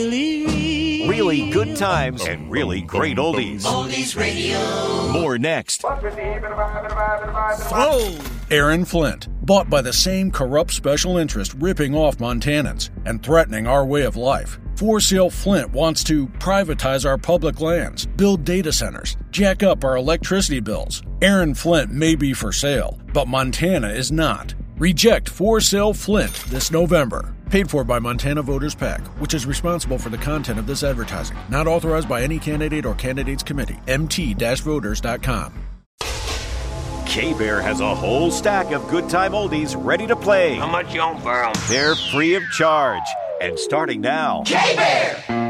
Really good times and really great oldies. Oldies Radio. More next. Aaron Flint, bought by the same corrupt special interest ripping off Montanans and threatening our way of life. For Sale Flint wants to privatize our public lands, build data centers, jack up our electricity bills. Aaron Flint may be for sale, but Montana is not. Reject For Sale Flint this November. Paid for by Montana Voters PAC, which is responsible for the content of this advertising. Not authorized by any candidate or candidates committee. mt-voters.com. K-Bear has a whole stack of good time oldies ready to play. How much you on for 'em? They're free of charge and starting now. K-Bear!